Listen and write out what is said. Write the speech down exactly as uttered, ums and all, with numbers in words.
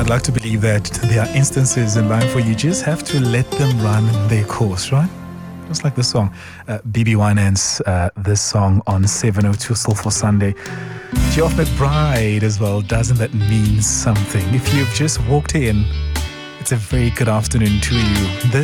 I'd like to believe that there are instances in life where you just have to let them run their course, right? Just like this song, uh, B B Winans, uh, this song on seven oh two Soulful Sunday. Geoff McBride as well, doesn't that mean something? If you've just walked in, it's a very good afternoon to you. This